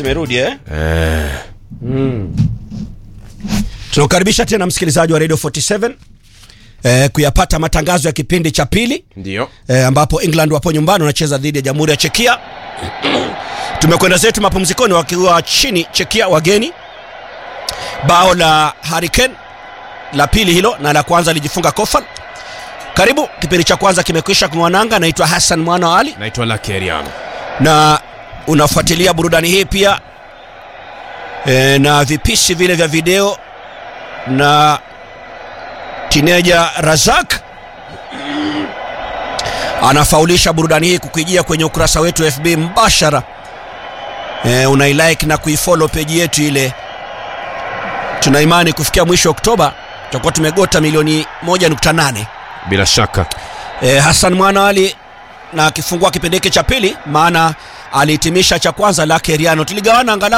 imerudi Tunakaribisha tena msikilizaji wa Radio 47 kuyapata matangazo ya kipindi cha pili. Ndio. Ambapo England wapo nyumbani wanacheza dhidi ya Jamhuri ya Czechia. Tumekwenda zetu mapumzikoni wakiwa chini Czechia wageni. Bao la Harry Kane la pili hilo, na la kwanza lijifunga Kofal. Karibu, kipindi cha kwanza kimekwisha kumwananga. Naitwa Hassan Mwana Ali. Naitwa Lakeriano. Na unafuatilia burudani hii pia na vipishi vile vya video na teenager Razak anafaulisha burudani hii kukujia kwenye ukurasa wetu FB mbashara. Unailike na kuifollow page yetu ile. Tuna imani kufikia mwisho Oktoba tutakuwa tumegota milioni 1.8 bila shaka. Hassan Mwana Ali na akifungua kipindi cha pili, maana alihitimisha cha kwanza Lakeriano. Tuligawana angalau